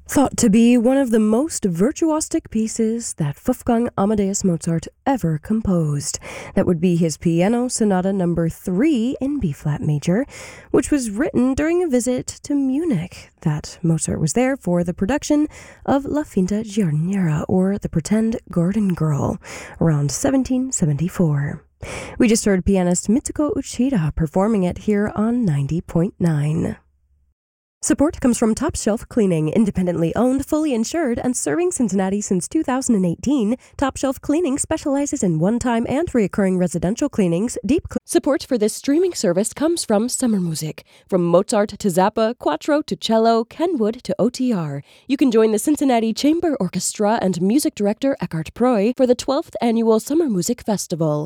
Thought to be one of the most virtuosic pieces that Wolfgang Amadeus Mozart ever composed. That would be his Piano Sonata No. 3 in B-flat major, which was written during a visit to Munich. That Mozart was there for the production of La Finta Giardiniera, or The Pretend Garden Girl, around 1774. We just heard pianist Mitsuko Uchida performing it here on 90.9. Support comes from Top Shelf Cleaning, independently owned, fully insured, and serving Cincinnati since 2018. Top Shelf Cleaning specializes in one-time and recurring residential cleanings. Support for this streaming service comes from Summer Music. From Mozart to Zappa, Quattro to cello, Kenwood to OTR. You can join the Cincinnati Chamber Orchestra and music director Eckhart Preu for the 12th Annual Summer Music Festival.